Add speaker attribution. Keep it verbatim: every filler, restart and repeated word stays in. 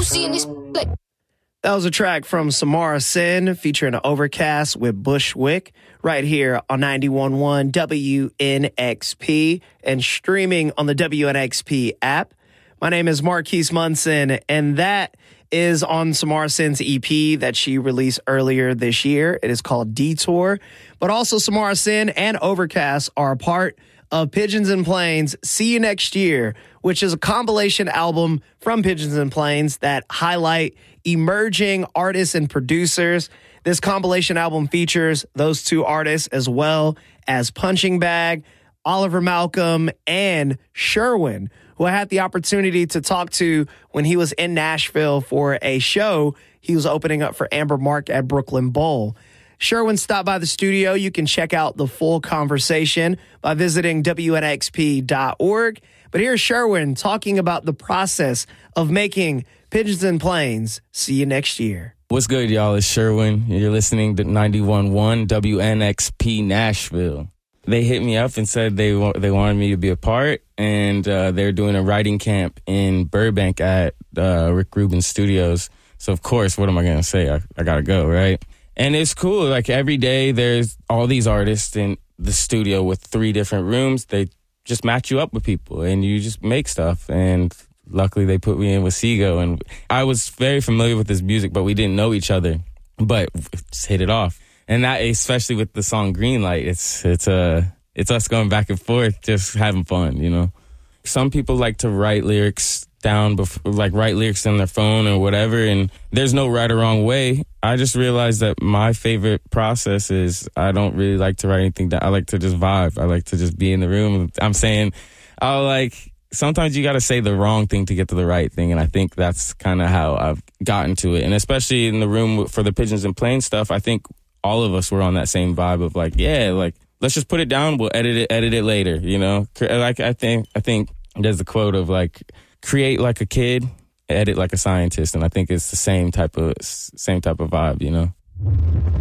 Speaker 1: seeing this like.
Speaker 2: That was a track from Samara Sin featuring Overcast with Bushwick right here on ninety-one point one W N X P and streaming on the W N X P app. My name is Marquise Munson, and that is on Samara Sin's E P that she released earlier this year. It is called Detour. But also Samara Sin and Overcast are a part of Pigeons and Planes See You Next Year, which is a compilation album from Pigeons and Planes that highlight emerging artists and producers. This compilation album features those two artists as well as Punching Bag, Oliver Malcolm, and Sherwin, who I had the opportunity to talk to when he was in Nashville for a show. He was opening up for Amber Mark at Brooklyn Bowl. Sherwin stopped by the studio. You can check out the full conversation by visiting W N X P dot org. But here's Sherwin talking about the process of making Pigeons and Planes See You Next Year.
Speaker 3: What's good, y'all? It's Sherwin. You're listening to ninety-one point one W N X P Nashville. They hit me up and said they wa- they wanted me to be a part, and uh, they're doing a writing camp in Burbank at uh, Rick Rubin Studios. So, of course, what am I going to say? I, I got to go, right? And it's cool. Like, every day there's all these artists in the studio with three different rooms. They just match you up with people, and you just make stuff. And luckily, they put me in with Seago, and I was very familiar with his music, but we didn't know each other. But just hit it off. And that, especially with the song Greenlight, it's it's uh, it's us going back and forth, just having fun, you know. Some people like to write lyrics down, before, like write lyrics on their phone or whatever, and there's no right or wrong way. I just realized that my favorite process is I don't really like to write anything down. I like to just vibe. I like to just be in the room. I'm saying, I'll like, sometimes you got to say the wrong thing to get to the right thing, and I think that's kind of how I've gotten to it. And especially in the room for the Pigeons and Planes stuff, I think all of us were on that same vibe of like, yeah, like, let's just put it down. We'll edit it, edit it later, you know? Like, I think, I think there's the quote of like, create like a kid, edit like a scientist. And I think it's the same type of, same type of vibe, you know?